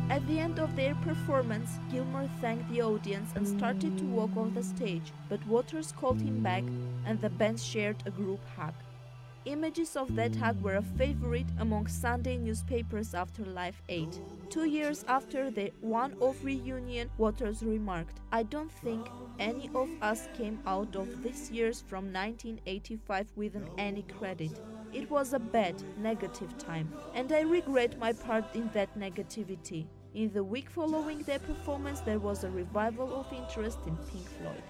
At the end of their performance, Gilmour thanked the audience and started to walk off the stage, but Waters called him back and the band shared a group hug. Images of that hug were a favorite among Sunday newspapers after Live Aid. 2 years after the one-off reunion, Waters remarked, "I don't think any of us came out of this year's from 1985 with any credit. It was a bad, negative time, and I regret my part in that negativity." In the week following their performance, there was a revival of interest in Pink Floyd.